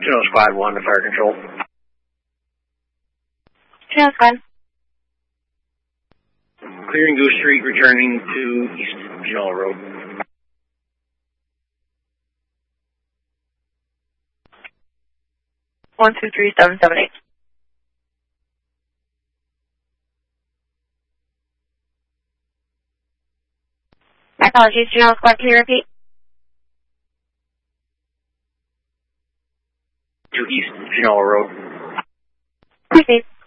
Genoa Squad 1 to Fire Control. Genoa Squad. Clearing Goose Street, returning to East Genoa Road. One, 2, 3, 7, 7, 8. My apologies, Genoa Squad, can you repeat? To East Genoa Road. Proceed.